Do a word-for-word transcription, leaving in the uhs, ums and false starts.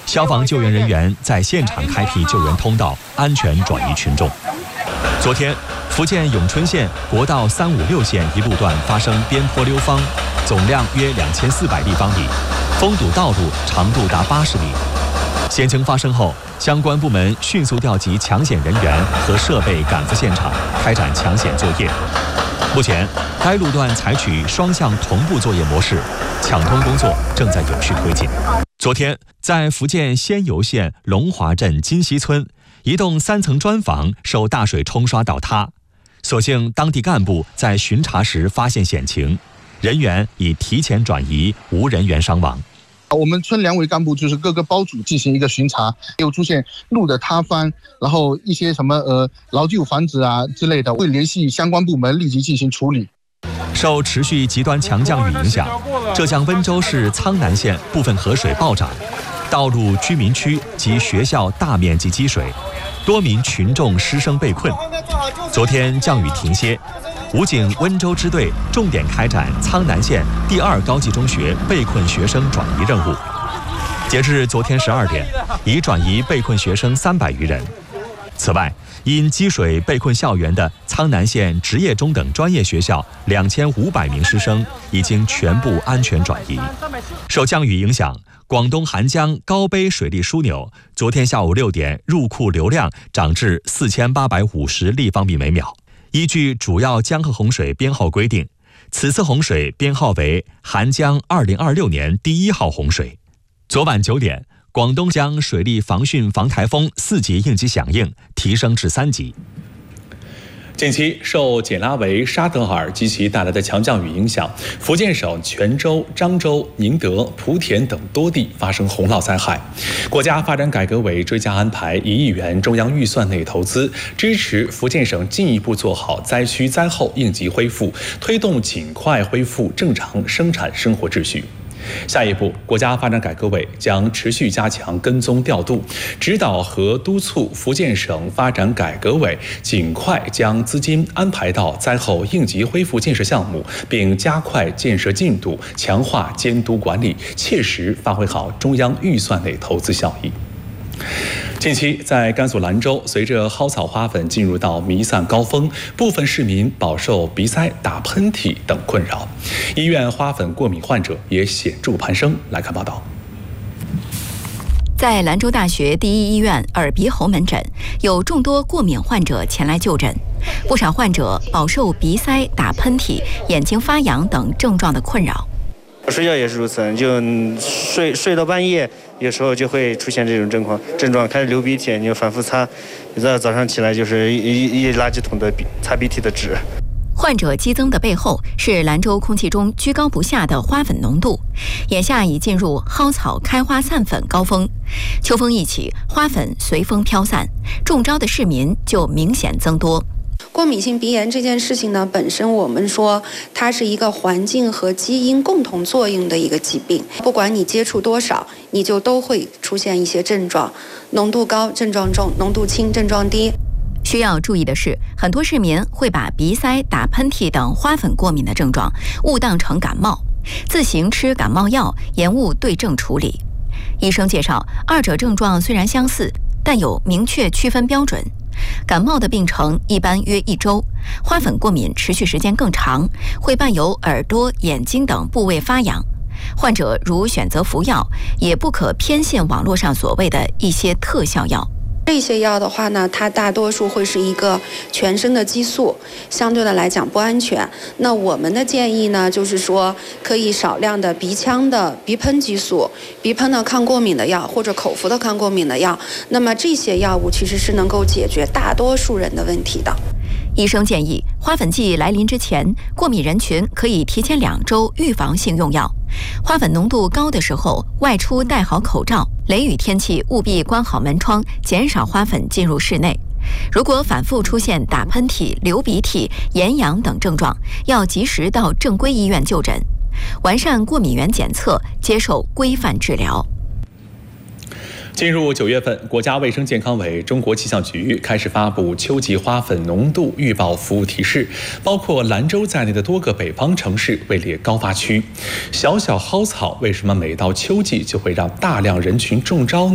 消防救援人员在现场开辟救援通道，安全转移群众。昨天，福建永春县国道三五六线一路段发生边坡溜方，总量约两千四百立方米，封堵道路长度达八十米。险情发生后，相关部门迅速调集抢险人员和设备赶赴现场，开展抢险作业。目前，该路段采取双向同步作业模式，抢通工作正在有序推进。昨天，在福建仙游县龙华镇金溪村，一栋三层砖房受大水冲刷倒塌，所幸当地干部在巡查时发现险情，人员已提前转移，无人员伤亡。 我们村两委干部就是各个包组进行一个巡查，有出现路的塌方，然后一些什么呃老旧房子啊之类的，会联系相关部门立即进行处理。 受持续极端强降雨影响，浙江温州市苍南县部分河水暴涨，道路、居民区及学校大面积积水，多名群众师生被困。昨天降雨停歇，武警温州支队重点开展苍南县第二高级中学被困学生转移任务。截至昨天十二点，已转移被困学生三百余人。此外，因积水被困校园的苍南县职业中等专业学校两千五百名师生已经全部安全转移。受降雨影响，广东涵江高碑水利枢纽昨天下午六点入库流量涨至四千八百五十立方米每秒。依据主要江河洪水编号规定，此次洪水编号为涵江二零二六年第一号洪水。昨晚九点，广东将水利防汛防台风四级应急响应提升至三级。 近期受简拉维、沙德尔及其带来的强降雨影响，福建省泉州、漳州、宁德、莆田等多地发生洪涝灾害。国家发展改革委追加安排一亿元中央预算内投资，支持福建省进一步做好灾区灾后应急恢复，推动尽快恢复正常生产生活秩序。下一步，国家发展改革委将持续加强跟踪调度，指导和督促福建省发展改革委尽快将资金安排到灾后应急恢复建设项目，并加快建设进度，强化监督管理，切实发挥好中央预算内投资效益。近期，在甘肃兰州，随着蒿草花粉进入到弥散高峰，部分市民饱受鼻塞、打喷嚏等困扰，医院花粉过敏患者也显著攀升。来看报道。 在兰州大学第一医院耳鼻喉门诊，有众多过敏患者前来就诊，不少患者饱受鼻塞、打喷嚏、眼睛发痒等症状的困扰。 睡觉也是如此，就睡睡到半夜，有时候就会出现这种症况，症状开始流鼻涕，你就反复擦，你到早上起来就是一一垃圾桶的擦鼻涕的纸。 患者激增的背后是兰州空气中居高不下的花粉浓度，眼下已进入蒿草开花散粉高峰，秋风一起，花粉随风飘散，中招的市民就明显增多。 过敏性鼻炎这件事情呢，本身我们说它是一个环境和基因共同作用的一个疾病，不管你接触多少，你就都会出现一些症状，浓度高症状重，浓度轻症状低。 需要注意的是，很多市民会把鼻塞、打喷嚏等花粉过敏的症状误当成感冒，自行吃感冒药，延误对症处理。医生介绍，二者症状虽然相似，但有明确区分标准。感冒的病程一般约一周，花粉过敏持续时间更长，会伴有耳朵、眼睛等部位发痒。患者如选择服药，也不可偏信网络上所谓的一些特效药。 这些药的话呢，它大多数会是一个全身的激素，相对的来讲不安全。那我们的建议呢，就是说可以少量的鼻腔的鼻喷激素、鼻喷的抗过敏的药或者口服的抗过敏的药。那么这些药物其实是能够解决大多数人的问题的。 医生建议，花粉季来临之前，过敏人群可以提前两周预防性用药。花粉浓度高的时候，外出戴好口罩，雷雨天气务必关好门窗，减少花粉进入室内。如果反复出现打喷嚏、流鼻涕、眼痒等症状，要及时到正规医院就诊，完善过敏原检测，接受规范治疗。 进入九月份，国家卫生健康委、中国气象局开始发布秋季花粉浓度预报服务提示，包括兰州在内的多个北方城市位列高发区。小小蒿草为什么每到秋季就会让大量人群中招呢？